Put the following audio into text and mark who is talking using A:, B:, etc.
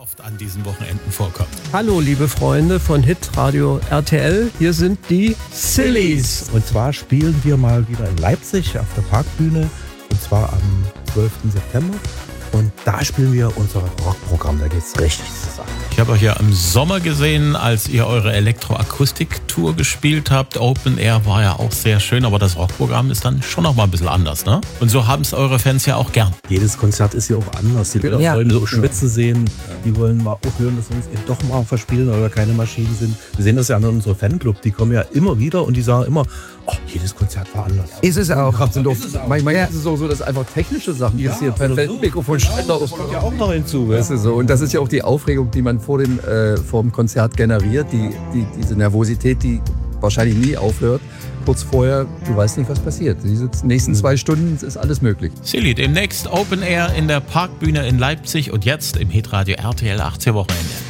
A: oft an diesen Wochenenden vorkommt.
B: Hallo liebe Freunde von Hitradio RTL, hier sind die Sillies.
C: Und zwar spielen wir mal wieder in Leipzig auf der Parkbühne, und zwar am 12. September. Und da spielen wir unser Rockprogramm, da geht's richtig zur Sache.
A: Ich habe euch ja im Sommer gesehen, als ihr eure Elektroakustik-Tour gespielt habt. Open Air war ja auch sehr schön, aber das Rockprogramm ist dann schon noch mal ein bisschen anders, ne? Und so haben es eure Fans ja auch gern.
C: Jedes Konzert ist ja auch anders. Die Leute wollen so schwitzen sehen, die wollen mal auch hören, dass wir uns doch mal verspielen, weil wir keine Maschinen sind. Wir sehen das ja an unserem Fanclub, die kommen ja immer wieder und die sagen immer, oh, jedes Konzert war anders.
D: Ist es auch. Manchmal ist es auch so, dass einfach technische Sachen passieren. Mikrofonständer, das kommt ja auch noch hinzu. Weißt du, so. Und das ist ja auch die Aufregung, die man vor dem Konzert generiert. Diese Nervosität, die wahrscheinlich nie aufhört. Kurz vorher, du weißt nicht, was passiert. Diese nächsten 2 Stunden ist alles möglich.
A: Silly, demnächst Open Air in der Parkbühne in Leipzig und jetzt im Hitradio RTL 18 Wochenende.